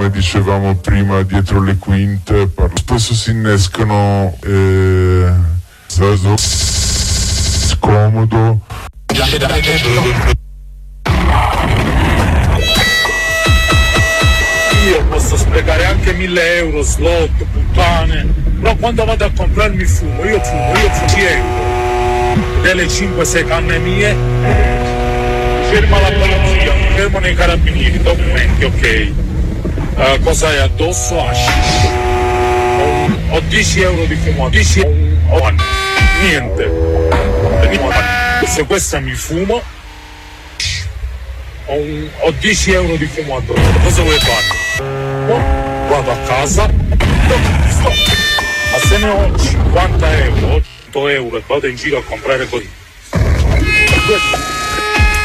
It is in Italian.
come dicevamo prima, dietro le quinte, spesso si innescano scomodo. Io posso sprecare anche 1.000 euro, slot, puttane, però quando vado a comprarmi il fumo, io fumo 10 euro. Delle 5-6 canne mie, ferma la polizia, mi fermano i carabinieri, documenti, ok. Cosa hai addosso? Hashish. Ho 10 euro di fumo, 10 euro, niente. Se questa mi fumo, ho 10 euro di fumo addosso, cosa vuoi fare? Vado a casa, ma se ne ho 50 euro, 8 euro e vado in giro a comprare così.